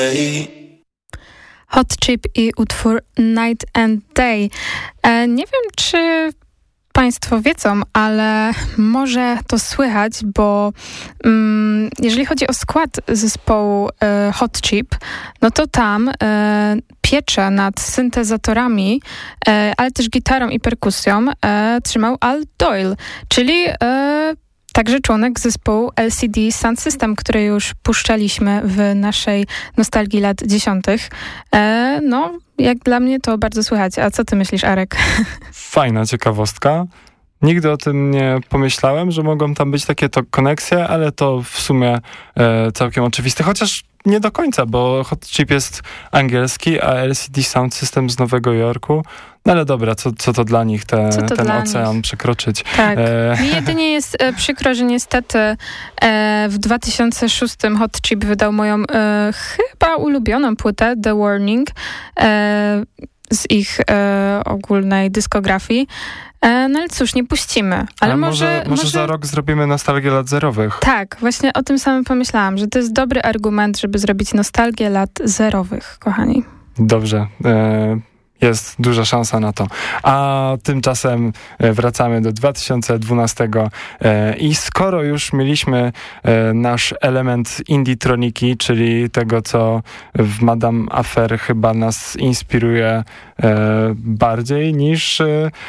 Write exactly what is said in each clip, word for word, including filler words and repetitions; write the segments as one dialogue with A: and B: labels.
A: Hot Chip i utwór Night and Day. E, nie wiem, czy Państwo wiedzą, ale może to słychać, bo mm, jeżeli chodzi o skład zespołu e, Hot Chip, no to tam e, pieczę nad syntezatorami, e, ale też gitarą i perkusją e, trzymał Al Doyle, czyli e, także członek zespołu L C D Sound System, który już puszczaliśmy w naszej nostalgii lat dziesiątych. E, no, jak dla mnie to bardzo słychać. A co ty myślisz, Arek?
B: Fajna ciekawostka. Nigdy o tym nie pomyślałem, że mogą tam być takie to koneksje, ale to w sumie e, całkiem oczywiste. Chociaż nie do końca, bo Hot Chip jest angielski, a L C D Sound System z Nowego Jorku. No ale dobra, co, co to dla nich te, to ten dla ocean nich? Przekroczyć?
A: Tak. E... Mi jedynie jest e, przykro, że niestety e, w dwa tysiące szóstym Hot Chip wydał moją e, chyba ulubioną płytę The Warning e, z ich e, ogólnej dyskografii. E, no ale cóż, nie puścimy. Ale, ale może,
B: może, może za rok zrobimy nostalgię lat zerowych.
A: Tak, właśnie o tym samym pomyślałam, że to jest dobry argument, żeby zrobić nostalgię lat zerowych, kochani.
B: Dobrze. E... Jest duża szansa na to. A tymczasem wracamy do dwa tysiące dwunastego i skoro już mieliśmy nasz element indie-troniki, czyli tego, co w Madame Affair chyba nas inspiruje bardziej niż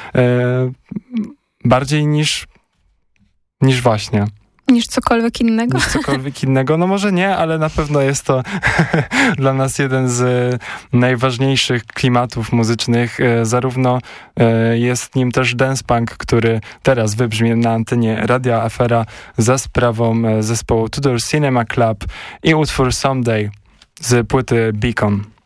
B: bardziej niż niż właśnie.
A: Niż cokolwiek innego?
B: Niż cokolwiek innego. No może nie, ale na pewno jest to dla nas jeden z najważniejszych klimatów muzycznych. Zarówno jest nim też dance punk, który teraz wybrzmie na antenie Radia Afera za sprawą zespołu Tudor Cinema Club i utwór Someday z płyty Beacon.